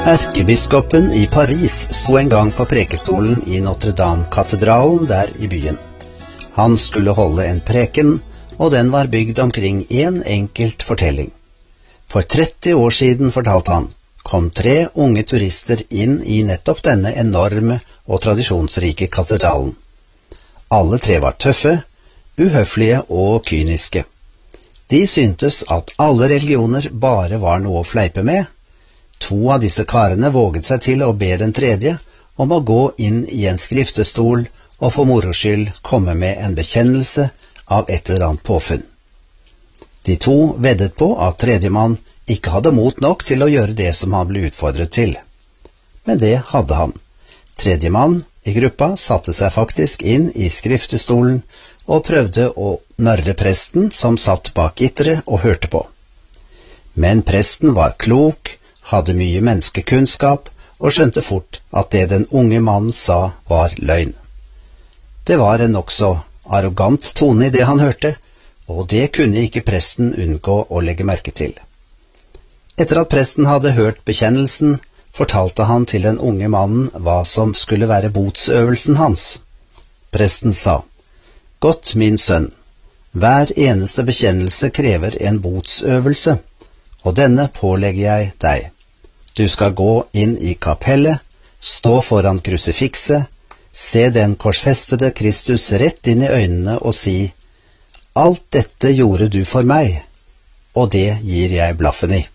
Erkebiskopen i Paris sto en gang på prekestolen i Notre-Dame-katedralen der i byen. Han skulle holde en preken, og den var bygd omkring en enkelt fortelling. For 30 år siden, fortalte han, kom 3 unge turister inn i nettopp denne enorme og tradisjonsrike katedralen. Alle 3 var tøffe, uhøflige og kyniske. De syntes at alle religioner bare var noe å fleipe med. 2 av disse karene våget seg til å be den tredje om å gå inn i en skriftestol og for moro skyld komme med en bekjennelse av et eller annet påfunn. De 2 veddet på at tredjemann ikke hadde mot nok til å gjøre det som han ble utfordret til. Men det hadde han. Tredjemann i gruppa satte seg faktisk inn i skriftestolen og prøvde å narre presten som satt bak gitteret og hørte på. Men presten var klok, hadde mye menneskekunnskap og skjønte fort at det den unge mannen sa var løgn. Det var en nokså arrogant tone i det han hørte, og det kunne ikke presten unngå å legge merke til. Etter at presten hadde hørt bekjennelsen, fortalte han til den unge mannen hva som skulle være botsøvelsen hans. Presten sa, «Godt, min sønn, hver eneste bekjennelse krever en botsøvelse, og denne pålegger jeg deg. Du skal gå inn i kapellet, stå foran krusifikset, se den korsfestede Kristus rett inn i øynene og si, «Alt dette gjorde du for meg, og det gir jeg blaffen i.»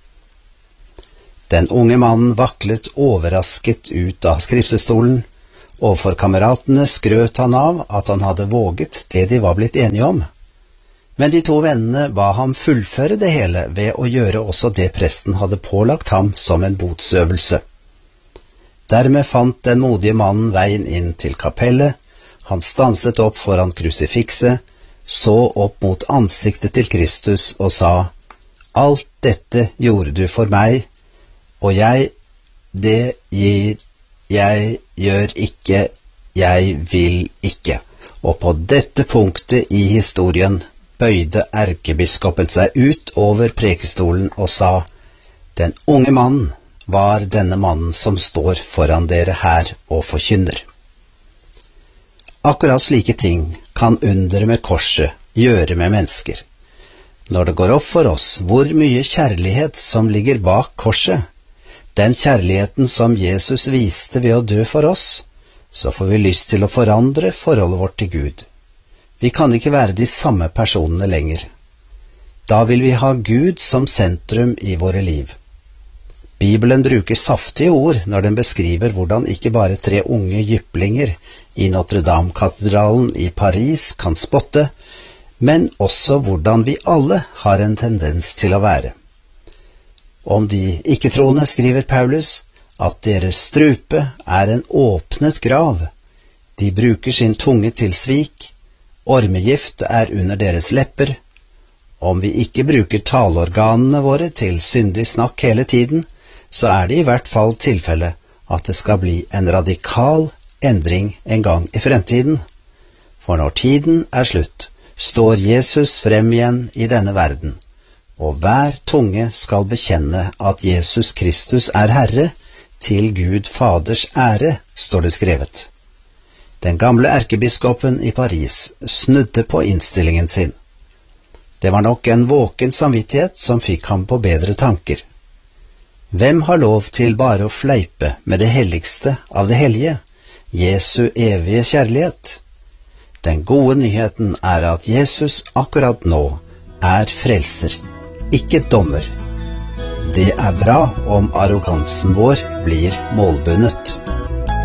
Den unge mannen vaklet overrasket ut av skriftestolen, og for kameratene skrøt han av at han hadde våget det de var blitt enige om. Men de 2 vennene ba ham fullføre det hele ved å gjøre også det presten hadde pålagt ham som en botsøvelse. Dermed fant den modige mannen veien inn til kapellet, han stanset opp foran krusifikset, så opp mot ansiktet til Kristus og sa, «Alt dette gjorde du for meg, og jeg gjør ikke, jeg vil ikke.» Og på dette punktet i historien bøyde erkebiskopen seg ut over prekestolen og sa, «Den unge mannen var denne mannen som står foran dere her og forkynner.» Akkurat slike ting kan underet med korset gjøre med mennesker. Når det går opp for oss hvor mye kjærlighet som ligger bak korset, den kjærligheten som Jesus viste ved å dø for oss, så får vi lyst til å forandre forholdet vårt til Gud. Vi kan ikke være de samme personene lenger. Da vil vi ha Gud som sentrum i våre liv. Bibelen bruker saftige ord når den beskriver hvordan ikke bare 3 unge jyplinger i Notre-Dame-katedralen i Paris kan spotte, men også hvordan vi alle har en tendens til å være. Om de ikke-troende skriver Paulus at deres strupe er en åpnet grav. De bruker sin tunge til svik, ormegift er under deres lepper. Om vi ikke bruker taleorganene våre til syndig snakk hele tiden, så er det i hvert fall tilfelle at det skal bli en radikal endring en gang i fremtiden. For når tiden er slutt, står Jesus frem igjen i denne verden, og hver tunge skal bekjenne at Jesus Kristus er Herre, til Gud Faders ære, står det skrevet. Den gamle erkebiskopen i Paris snudde på innstillingen sin. Det var nok en våken samvittighet som fikk ham på bedre tanker. Hvem har lov til bare å fleipe med det helligste av det hellige, Jesu evige kjærlighet? Den gode nyheten er at Jesus akkurat nå er frelser, ikke dommer. Det er bra om arrogansen vår blir målbundet.